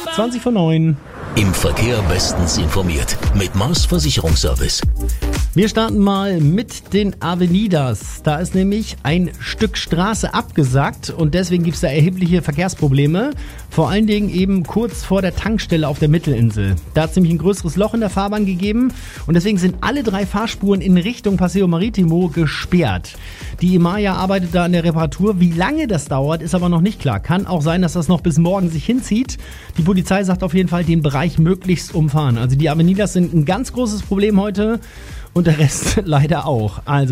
20:09. Im Verkehr bestens informiert mit Mars Versicherungsservice. Wir starten mal mit den Avenidas. Da ist nämlich ein Stück Straße abgesackt und deswegen gibt es da erhebliche Verkehrsprobleme. Vor allen Dingen eben kurz vor der Tankstelle auf der Mittelinsel. Da hat es nämlich ein größeres Loch in der Fahrbahn gegeben und deswegen sind alle 3 Fahrspuren in Richtung Paseo Maritimo gesperrt. Die Imaya arbeitet da an der Reparatur. Wie lange das dauert, ist aber noch nicht klar. Kann auch sein, dass das noch bis morgen sich hinzieht. Die Polizei sagt auf jeden Fall, den Bereich möglichst umfahren. Also die Avenidas sind ein ganz großes Problem heute und der Rest leider auch. Also